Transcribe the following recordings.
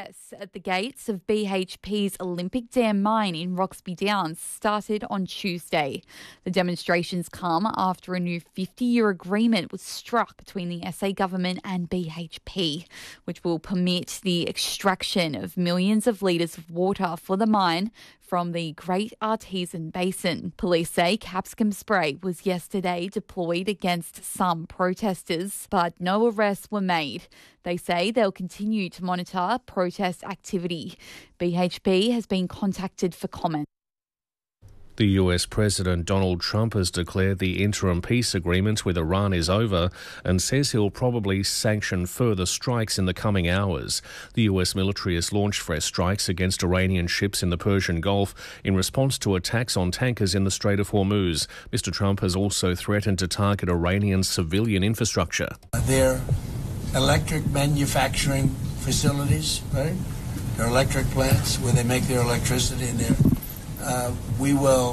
protests at the gates of BHP's Olympic Dam mine in Roxby Downs started on Tuesday. The demonstrations come after a new 50-year agreement was struck between the SA government and BHP, which will permit the extraction of millions of litres of water for the mine from the Great Artesian Basin. Police say capsicum spray was yesterday deployed against some protesters, but no arrests were made. They say they'll continue to monitor protest activity. BHP has been contacted for comment. The US President Donald Trump has declared the interim peace agreement with Iran is over and says he'll probably sanction further strikes in the coming hours. The US military has launched fresh strikes against Iranian ships in the Persian Gulf in response to attacks on tankers in the Strait of Hormuz. Mr. Trump has also threatened to target Iranian civilian infrastructure. Their electric manufacturing facilities, right? Their electric plants where they make their electricity in there. We will,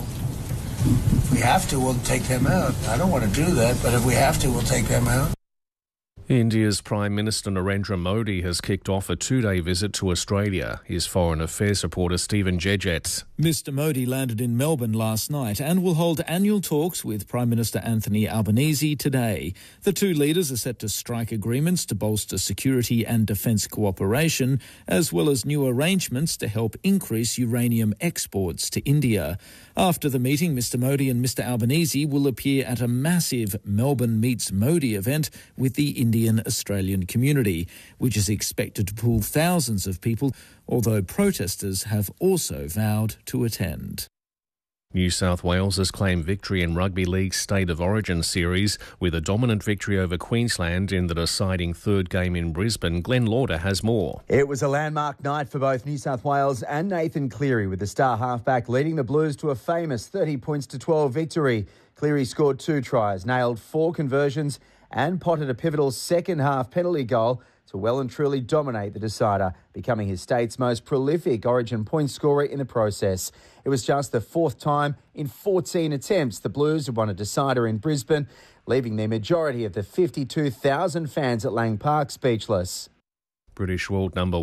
if we have to, we'll take them out. I don't want to do that, but if we have to, we'll take them out. India's Prime Minister Narendra Modi has kicked off a two-day visit to Australia. His Foreign Affairs reporter Stephen Jejet. Mr Modi landed in Melbourne last night and will hold annual talks with Prime Minister Anthony Albanese today. The two leaders are set to strike agreements to bolster security and defence cooperation, as well as new arrangements to help increase uranium exports to India. After the meeting, Mr Modi and Mr Albanese will appear at a massive Melbourne Meets Modi event with the Indian-Australian community, which is expected to pull thousands of people, although protesters have also vowed to attend. New South Wales has claimed victory in Rugby League's State of Origin series with a dominant victory over Queensland in the deciding third game in Brisbane. Glenn Lauder has more. It was a landmark night for both New South Wales and Nathan Cleary, with the star halfback leading the Blues to a famous 30-12 victory. Cleary scored 2 tries, nailed 4 conversions and potted a pivotal second-half penalty goal to well and truly dominate the decider, becoming his state's most prolific Origin point scorer in the process. It was just the 4th time in 14 attempts the Blues had won a decider in Brisbane, leaving the majority of the 52,000 fans at Lang Park speechless. British world number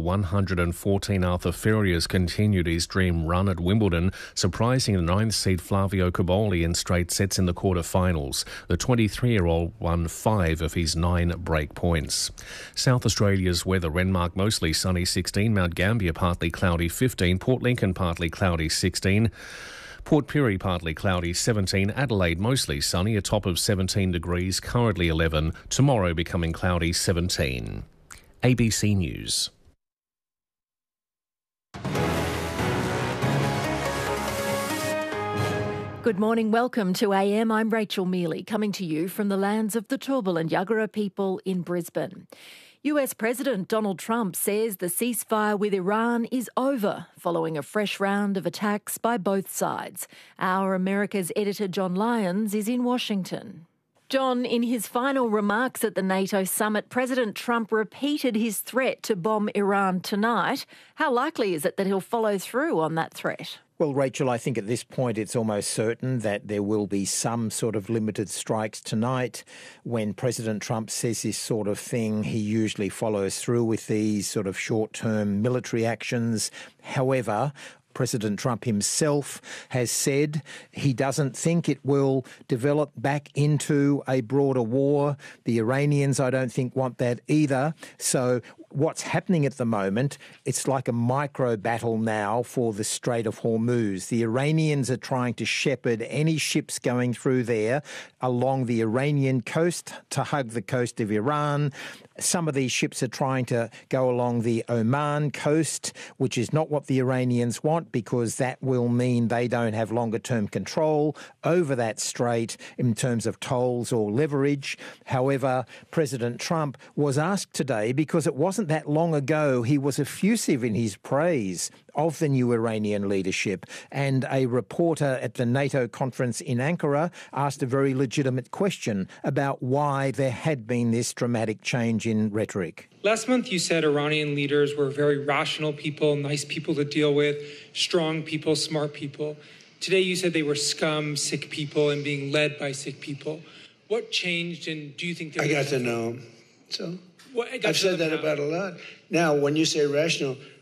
114 Arthur Ferrier has continued his dream run at Wimbledon, surprising the 9th seed Flavio Cobolli in straight sets in the quarter-finals. The 23-year-old won 5 of his 9 break points. South Australia's weather: Renmark mostly sunny 16, Mount Gambier partly cloudy 15, Port Lincoln partly cloudy 16, Port Pirie partly cloudy 17, Adelaide mostly sunny, a top of 17 degrees, currently 11, tomorrow becoming cloudy 17. ABC News. Good morning, welcome to AM. I'm Rachel Mealy, coming to you from the lands of the Turrbal and Yagara people in Brisbane. US President Donald Trump says the ceasefire with Iran is over, following a fresh round of attacks by both sides. Our America's editor John Lyons is in Washington. John, in his final remarks at the NATO summit, President Trump repeated his threat to bomb Iran tonight. How likely is it that he'll follow through on that threat? Well, Rachel, I think at this point it's almost certain that there will be some sort of limited strikes tonight. When President Trump says this sort of thing, he usually follows through with these sort of short-term military actions. However, President Trump himself has said he doesn't think it will develop back into a broader war. The Iranians, I don't think, want that either. So what's happening at the moment, it's like a micro battle now for the Strait of Hormuz. The Iranians are trying to shepherd any ships going through there along the Iranian coast to hug the coast of Iran. Some of these ships are trying to go along the Oman coast, which is not what the Iranians want, because that will mean they don't have longer-term control over that strait in terms of tolls or leverage. However, President Trump was asked today, because it wasn't that long ago he was effusive in his praise of the new Iranian leadership, and a reporter at the NATO conference in Ankara asked a very legitimate question about why there had been this dramatic change in rhetoric. Last month you said Iranian leaders were very rational people, nice people to deal with, strong people, smart people. Today you said they were scum, sick people, and being led by sick people. What changed, and do you think I got to know them. So I've said that about a lot. Now, when you say rational,